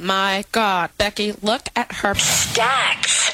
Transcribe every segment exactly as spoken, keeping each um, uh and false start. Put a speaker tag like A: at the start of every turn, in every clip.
A: my God, Becky, look at her.
B: Stacks.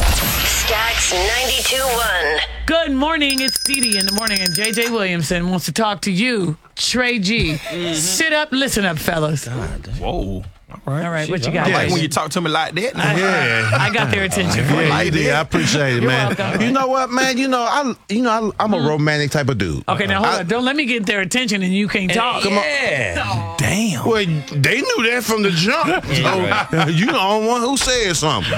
B: Stacks ninety-two point one.
C: Good morning. It's Dee Dee in the morning, and J J Williamson wants to talk to you, Trey G. Mm-hmm. Sit up, listen up, fellas.
D: God. Whoa. All right.
C: All right, what you
D: I
C: got?
D: like when you talk to me like that.
C: I,
E: Yeah.
C: I got their attention.
E: Yeah,
D: like
E: you did.
D: that.
E: I appreciate it,
C: You're
E: man.
C: welcome.
E: You know what, man? You know, I, you know, I, I'm a romantic type of dude.
C: Okay, now hold
E: I-
C: on. Don't let me get their attention and you can't talk.
D: Yeah. Damn.
E: Well, they knew that from the jump. So, you the only one who said something.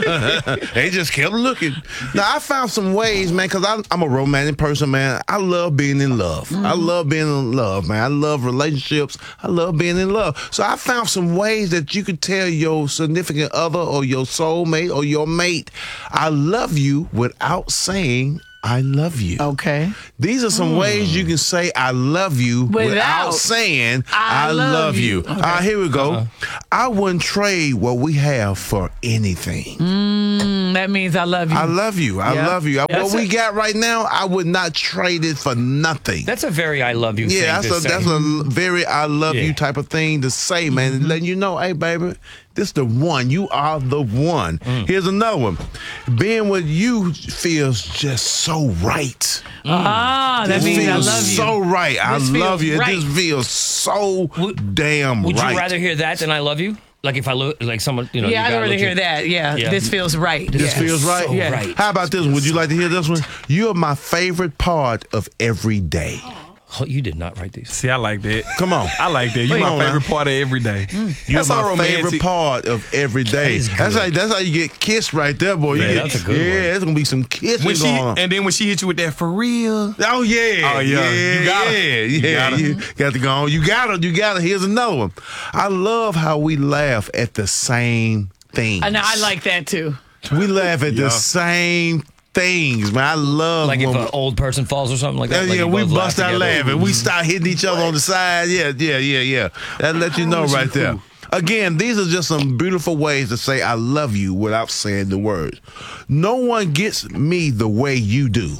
E: They just kept looking. Now, I found some ways, man, because I'm a romantic person, man. I love being in love. Mm-hmm. I love being in love, man. I love relationships. I love being in love. So I found some ways that you could tell your significant other or your soulmate or your mate, I love you without saying I love you.
C: Okay.
E: These are some mm. ways you can say I love you without, without saying I, I love, love you. you. Okay. All right, here we go. Uh-huh. I wouldn't trade what we have for anything.
C: Mm, that means I love you.
E: I love you. I
C: yep.
E: love you.
C: That's
E: what we
C: a-
E: got right now, I would not trade it for nothing.
F: That's a very I love you
E: yeah,
F: thing
E: that's
F: to
E: a
F: say.
E: that's a very I love
F: yeah.
E: you type of thing to say, man. Mm-hmm. Letting you know, hey, baby, this the one. You are the one. Mm. Here's another one. Being with you feels just so right.
C: Mm. Ah, that
E: this
C: means I
E: feels
C: love you.
E: so right.
C: This
E: I love you.
C: Right.
E: It just feels so
F: would,
E: damn
F: would
E: right.
F: Would you rather hear that than I love you? Like if I look, like someone, you know.
C: Yeah,
F: you
C: I'd rather hear
F: you.
C: that. Yeah. yeah, this feels right.
E: This
C: yes.
E: feels right?
F: So
C: yeah.
F: right.
E: How about this one? Would you like to hear this one? You're my favorite part of every day.
F: Oh, you did not write these.
D: See, I like that.
E: Come on.
D: I like that. You're my favorite part of every day.
E: Mm. You're
D: that's
E: my
D: all romantic.
E: favorite part of every day.
F: That
E: that's how that's how you get kissed right there, boy. You
F: Yeah,
E: get,
F: that's a good
E: yeah,
F: one.
E: there's gonna be some kissing
D: When she,
E: going on.
D: and then when she hit you with that for real.
E: Oh yeah.
D: Oh, yeah. You got her.
E: Yeah,
D: You
E: yeah.
D: got her.
E: You got to go on. You got it. You got it. Here's another one. I love how we laugh at the same things.
C: And I like that too.
E: We laugh at
D: Yeah.
E: the same things, man. I love
F: Like if
E: when
F: an old person falls or something like
E: Uh,
F: that. Like
E: yeah,
F: you
E: we
F: both
E: bust
F: laugh
E: out
F: together.
E: laughing. We start hitting each other on the side. Yeah, yeah, yeah, yeah. That let you know right there. Again, these are just some beautiful ways to say I love you without saying the words. No one gets me the way you do.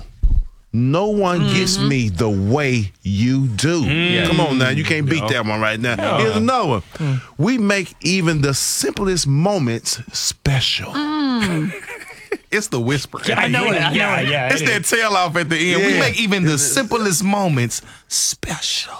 E: No one mm-hmm. gets me the way you do. Mm. Come on now, you can't beat that one right now. Yeah. Here's another one. Mm. We make even the simplest moments special.
C: Mm.
D: It's the whisper.
C: Yeah, I know it. I know
F: yeah,
C: it.
F: yeah,
D: It's
F: it
D: that
F: is.
D: tail off at the end. We
E: Yeah.
D: make even the simplest moments special.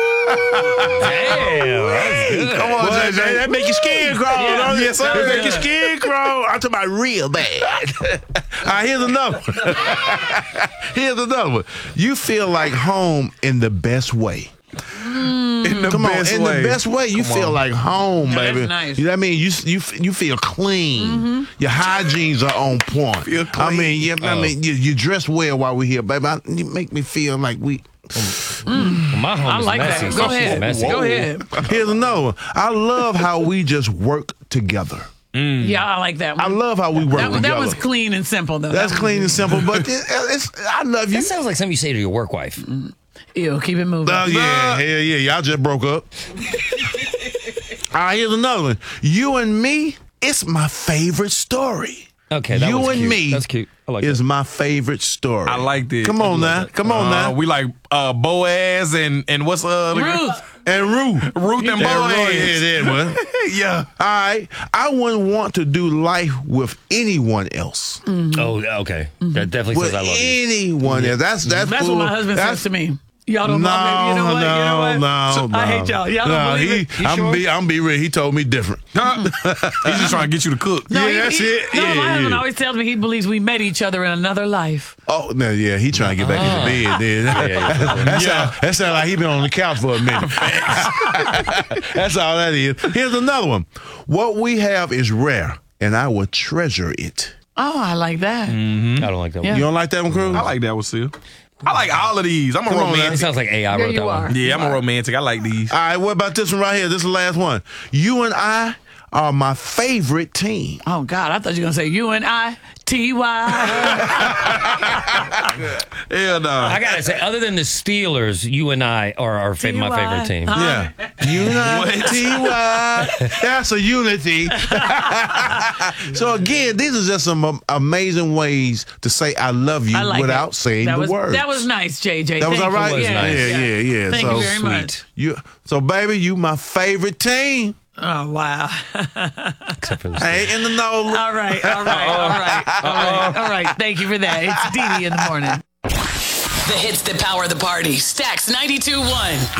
F: Damn, that's good.
E: Come on,
D: Boy,
E: J J.
D: that-
E: That make your skin crawl.
F: Yeah.
E: Don't you?
D: Yes, sir.
E: That make your skin crawl. I'm talking about real bad. All right, here's another one. Here's another one. You feel like home in the best way.
D: In the
E: Come on,
D: best
E: in
D: way.
E: the best way, you
D: Come
E: feel
D: on.
E: like home,
C: Yeah,
E: baby.
C: that's nice.
E: You know what I mean? You you you feel clean.
C: Mm-hmm.
E: Your hygienes are on point.
D: Feel
E: I
D: clean.
E: mean, yeah, I
F: Oh.
E: mean, you, you dress well while we're here, baby. I, you make me feel like we.
F: Well, my home
C: I
F: is
C: like
F: messy.
C: that. Go
F: It's
C: ahead.
F: messy.
C: Go ahead.
E: Here's another one. I love how we just work together.
C: Yeah, I like that one.
E: I love how we work
C: that,
E: together.
C: that was clean and simple, though.
E: That's
C: That
E: clean and simple, but it, it's, I love you.
F: That sounds like something you say to your work wife.
C: was- Ew, keep it moving.
E: Oh, yeah, hell yeah. Y'all just broke up. All right, here's another one. You and me, it's my favorite story.
F: Okay, that
E: you
F: was
E: and
F: cute.
E: me
F: That's cute. I like
E: is
F: that.
E: my favorite story.
D: I like this.
E: Come on now. Come on
D: Uh,
E: now.
D: We like uh, Boaz and and what's uh the-
C: Ruth.
E: and Ruth.
D: Ruth and
E: And
D: Boaz.
E: Roy, yeah, that one.
D: Yeah.
E: All right. I wouldn't want to do life with anyone else.
F: Oh, okay. That definitely
E: With
F: says I love you.
E: anyone else. That's that's
C: That's
E: cool.
C: what my husband
E: That's,
C: says to me. Y'all don't
E: No,
C: love me. You know what?
E: no,
C: you know what?
E: no,
C: So-
E: no.
C: I hate y'all. Y'all don't
E: no,
C: believe
E: he,
C: it?
F: You
E: I'm
F: sure?
E: be, I'm be real. He told me different.
D: Huh? He's just trying to get you to cook.
C: No,
E: Yeah,
C: he-
E: that's
C: he-
E: it.
C: No,
E: Yeah,
C: my husband
E: yeah.
C: always tells me he believes we met each other in another life.
E: Oh no, yeah, he trying to get back into bed. Then
F: yeah, yeah.
E: that sound that sound like he been on the couch for a minute. That's all that is. Here's another one. What we have is rare, and I will treasure it.
C: Oh, I like that.
F: I don't like that
C: Yeah.
F: one.
E: You don't like that one, Cruz?
D: I like that one, Sil. I like all of these. I'm a
E: Come on,
F: It
D: romantic.
F: sounds like A I
C: There
F: wrote
C: you
F: that
C: are.
F: one.
D: Yeah, I'm a romantic. I like these.
E: All right, what about this one right here? This is the last one. You and I are my favorite team.
C: Oh, God. I thought you were going to say you and I, T Y.
D: Hell no.
F: I gotta say, other than the Steelers, you and I are our fa- my favorite team.
C: Huh?
E: Yeah. Unity. That's a unity. So again, these are just some um, amazing ways to say I love you
C: I like
E: without
C: it.
E: saying
C: that
E: the
C: was,
E: words.
C: That was nice, J J.
E: That was
C: Thank
E: all right?
C: you.
F: was
C: Yeah,
F: nice.
E: Yeah, yeah, yeah.
C: Thank
E: so
C: you very
E: sweet.
C: much.
E: You, so baby, you my favorite team.
C: Oh, wow.
F: Except for the
E: Hey, in the know.
C: All right, all right, all right, all right, all right. Thank you for that. It's Dee Dee in the morning.
G: The hits that power the party. Stacks ninety-two point one.